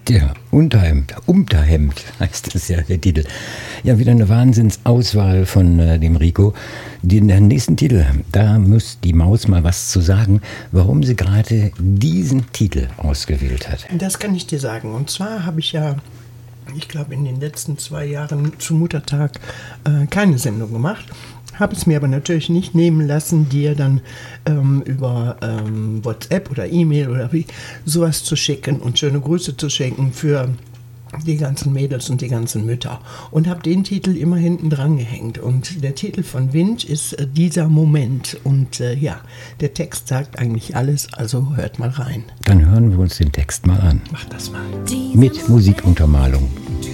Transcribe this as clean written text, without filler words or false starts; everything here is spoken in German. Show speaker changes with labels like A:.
A: Der Unterhemd heißt es ja, der Titel. Ja, wieder eine Wahnsinnsauswahl von dem Rico. Den nächsten Titel, da muss die Maus mal was zu sagen, warum sie gerade diesen Titel ausgewählt hat.
B: Das kann ich dir sagen. Und zwar habe ich ja, ich glaube, in den letzten 2 Jahren zu Muttertag keine Sendung gemacht. Habe es mir aber natürlich nicht nehmen lassen, dir dann über WhatsApp oder E-Mail oder wie sowas zu schicken und schöne Grüße zu schenken für die ganzen Mädels und die ganzen Mütter. Und habe den Titel immer hinten dran gehängt. Und der Titel von Wind ist Dieser Moment. Und ja, der Text sagt eigentlich alles, also hört mal rein.
A: Dann hören wir uns den Text mal an.
B: Mach das mal.
A: Mit Musikuntermalung.